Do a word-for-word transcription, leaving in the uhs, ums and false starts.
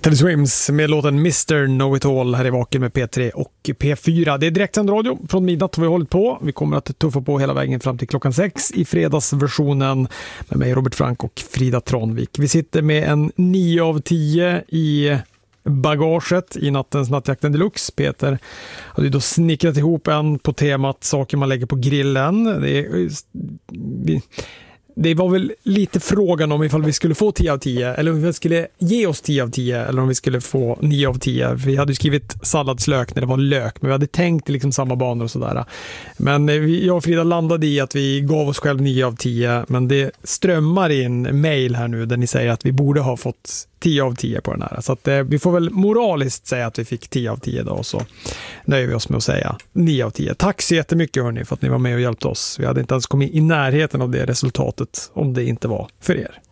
Teddy Swims med låten mister Know-It-All här i Vaken med P tre och P fyra. Det är direktsänd radio från midnatt har vi hållit på. Vi kommer att tuffa på hela vägen fram till klockan sex i fredagsversionen med mig Robert Frank och Frida Tranvik. Vi sitter med en nio av tio i bagaget i nattens Nattjakten Deluxe. Peter hade då snickrat ihop en på temat saker man lägger på grillen. Det är, vi, det var väl lite frågan om ifall vi skulle få tio av tio eller om vi skulle ge oss tio av tio eller om vi skulle få nio av tio. Vi hade ju skrivit salladslök när det var lök, men vi hade tänkt liksom samma banor och sådär. Men jag och Frida landade i att vi gav oss själv nio av tio, men det strömmar in mejl här nu där ni säger att vi borde ha fått tio av tio på den här. Så att, eh, vi får väl moraliskt säga att vi fick tio av tio idag, och så nöjer vi oss med att säga nio av tio. Tack så jättemycket hörni för att ni var med och hjälpte oss. Vi hade inte ens kommit i närheten av det resultatet om det inte var för er.